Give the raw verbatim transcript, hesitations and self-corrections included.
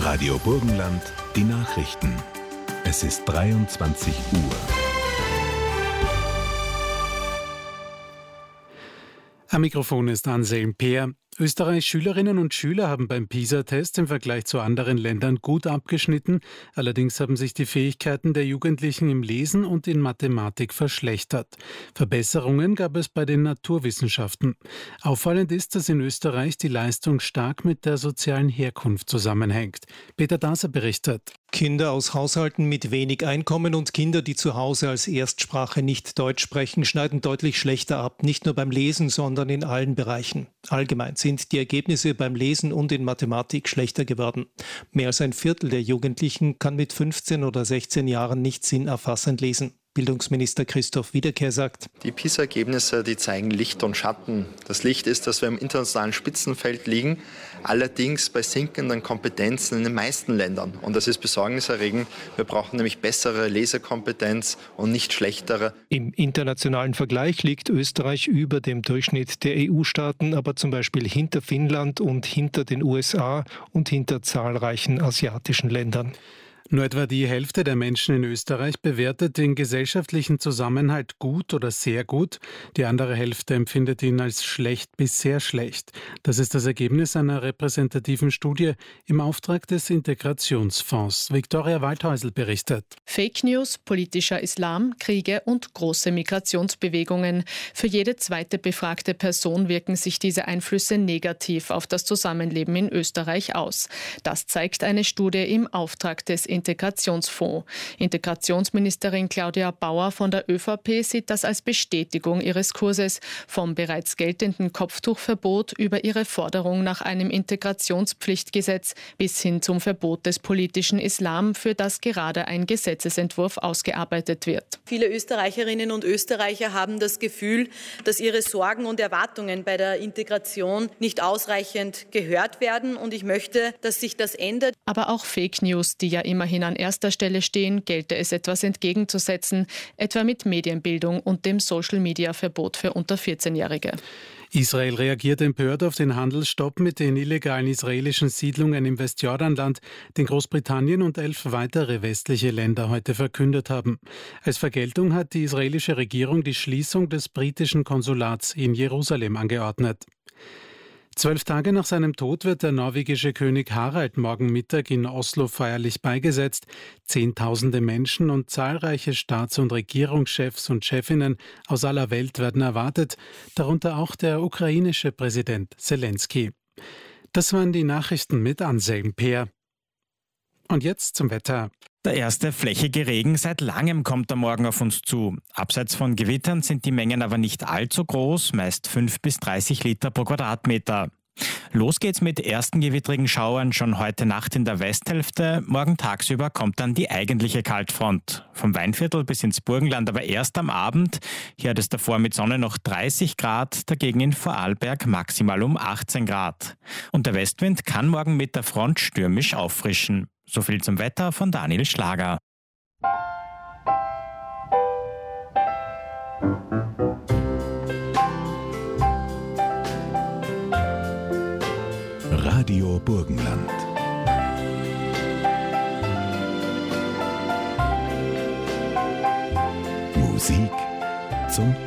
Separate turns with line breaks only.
Radio Burgenland, die Nachrichten. Es ist dreiundzwanzig Uhr.
Am Mikrofon ist Anselm Peer. Österreichs Schülerinnen und Schüler haben beim PISA-Test im Vergleich zu anderen Ländern gut abgeschnitten. Allerdings haben sich die Fähigkeiten der Jugendlichen im Lesen und in Mathematik verschlechtert. Verbesserungen gab es bei den Naturwissenschaften. Auffallend ist, dass in Österreich die Leistung stark mit der sozialen Herkunft zusammenhängt. Peter Daser berichtet.
Kinder aus Haushalten mit wenig Einkommen und Kinder, die zu Hause als Erstsprache nicht Deutsch sprechen, schneiden deutlich schlechter ab. Nicht nur beim Lesen, sondern in allen Bereichen. Allgemein sind die Ergebnisse beim Lesen und in Mathematik schlechter geworden. Mehr als ein Viertel der Jugendlichen kann mit fünfzehn oder sechzehn Jahren nicht sinnerfassend lesen. Bildungsminister Christoph Wiederkehr sagt:
Die PISA-Ergebnisse, die zeigen Licht und Schatten. Das Licht ist, dass wir im internationalen Spitzenfeld liegen, allerdings bei sinkenden Kompetenzen in den meisten Ländern. Und das ist besorgniserregend. Wir brauchen nämlich bessere Lesekompetenz und nicht schlechtere.
Im internationalen Vergleich liegt Österreich über dem Durchschnitt der E U-Staaten, aber zum Beispiel hinter Finnland und hinter den U S A und hinter zahlreichen asiatischen Ländern.
Nur etwa die Hälfte der Menschen in Österreich bewertet den gesellschaftlichen Zusammenhalt gut oder sehr gut. Die andere Hälfte empfindet ihn als schlecht bis sehr schlecht. Das ist das Ergebnis einer repräsentativen Studie im Auftrag des Integrationsfonds. Viktoria Waldhäusl berichtet.
Fake News, politischer Islam, Kriege und große Migrationsbewegungen. Für jede zweite befragte Person wirken sich diese Einflüsse negativ auf das Zusammenleben in Österreich aus. Das zeigt eine Studie im Auftrag des Integrationsfonds. Integrationsministerin Claudia Bauer von der ÖVP sieht das als Bestätigung ihres Kurses, vom bereits geltenden Kopftuchverbot über ihre Forderung nach einem Integrationspflichtgesetz bis hin zum Verbot des politischen Islam, für das gerade ein Gesetzesentwurf ausgearbeitet wird.
Viele Österreicherinnen und Österreicher haben das Gefühl, dass ihre Sorgen und Erwartungen bei der Integration nicht ausreichend gehört werden, und ich möchte, dass sich das ändert.
Aber auch Fake News, die ja immerhin an erster Stelle stehen, gelte es etwas entgegenzusetzen, etwa mit Medienbildung und dem Social-Media-Verbot für unter vierzehnjährige.
Israel reagiert empört auf den Handelsstopp mit den illegalen israelischen Siedlungen im Westjordanland, den Großbritannien und elf weitere westliche Länder heute verkündet haben. Als Vergeltung hat die israelische Regierung die Schließung des britischen Konsulats in Jerusalem angeordnet. Zwölf Tage nach seinem Tod wird der norwegische König Harald morgen Mittag in Oslo feierlich beigesetzt. Zehntausende Menschen und zahlreiche Staats- und Regierungschefs und Chefinnen aus aller Welt werden erwartet, darunter auch der ukrainische Präsident Zelensky. Das waren die Nachrichten mit Anselm Peer. Und jetzt zum Wetter.
Der erste flächige Regen seit langem kommt am Morgen auf uns zu. Abseits von Gewittern sind die Mengen aber nicht allzu groß, meist fünf bis dreißig Liter pro Quadratmeter. Los geht's mit ersten gewittrigen Schauern schon heute Nacht in der Westhälfte. Morgen tagsüber kommt dann die eigentliche Kaltfront. Vom Weinviertel bis ins Burgenland aber erst am Abend. Hier hat es davor mit Sonne noch dreißig Grad, dagegen in Vorarlberg maximal um achtzehn Grad. Und der Westwind kann morgen mit der Front stürmisch auffrischen. So viel zum Wetter von Daniel Schlager.
Radio Burgenland. Musik zum